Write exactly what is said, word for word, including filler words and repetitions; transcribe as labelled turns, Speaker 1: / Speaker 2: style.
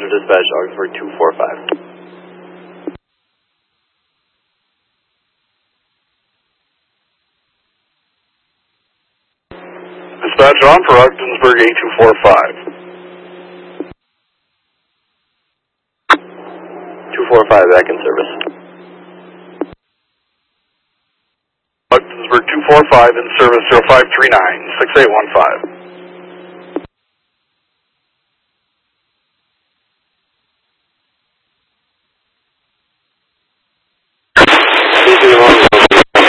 Speaker 1: Roger, dispatch, Augsburg two four five.
Speaker 2: Dispatch on for Ogdensburg eight two four five.
Speaker 1: two four five, back in service.
Speaker 2: Ogdensburg two four five in service, zero five three nine, six eight one five.